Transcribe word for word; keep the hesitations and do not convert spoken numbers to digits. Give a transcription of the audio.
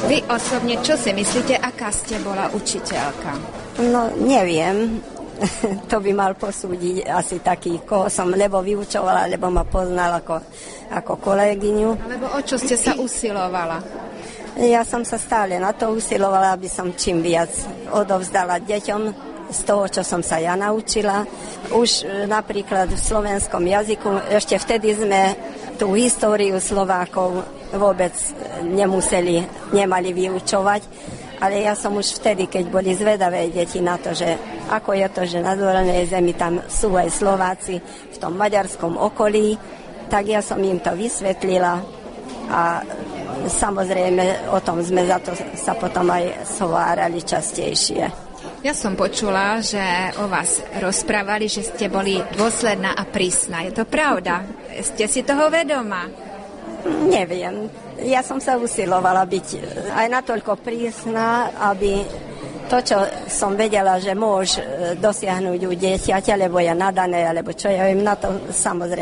Vy osobne, čo si myslíte, aká ste bola učiteľka? No, neviem. To by mal posúdiť asi taký, koho som lebo vyučovala, lebo ma poznal ako, ako kolegyňu. Alebo o čo ste sa usilovala? Ja som sa stále na to usilovala, aby som čím viac odovzdala deťom z toho, čo som sa ja naučila. Už napríklad v slovenskom jazyku, ešte vtedy sme tú históriu Slovákov vôbec nemuseli, nemali vyučovať, ale ja som už vtedy, keď boli zvedavé deti na to, že ako je to, že na Dolnej zemi tam sú aj Slováci v tom maďarskom okolí, tak ja som im to vysvetlila a samozrejme o tom sme za to sa potom aj shovárali častejšie. Ja som počula, že o vás rozprávali, že ste boli dôsledná a prísna. Je to pravda? Ste si toho vedomá? Neviem. Ja som sa usilovala byť aj natoľko prísna, aby to, čo som vedela, že môž dosiahnuť u dieťaťa, lebo je nadané, alebo čo ja viem, na to samozrejme